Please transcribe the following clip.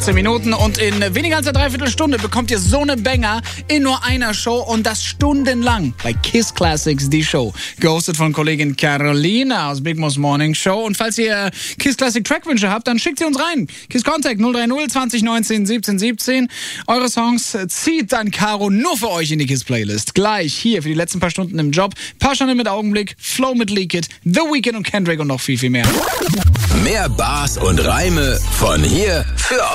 10 Minuten und in weniger als einer Dreiviertelstunde bekommt ihr so eine Banger in nur einer Show und das stundenlang bei Kiss Classics, die Show. Gehostet von Kollegin Carolina aus Big Mo's Morning Show. Und falls ihr Kiss Classic Trackwünsche habt, dann schickt sie uns rein. Kiss Contact 030 20 19 17 17. Eure Songs zieht dann Caro nur für euch in die Kiss Playlist. Gleich hier für die letzten paar Stunden im Job. Passionate mit Augenblick, Flow mit Leak It, The Weeknd und Kendrick und noch viel, viel mehr. Mehr Bars und Reime von hier für